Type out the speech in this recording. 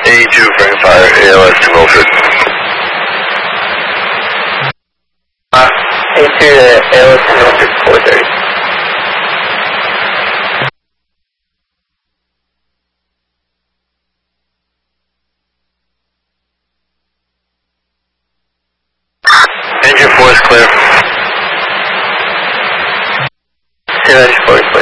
82 bring fire, ALS to Milford. 82 ALS to Milford, 430. Engine 4 is clear. 294 is clear.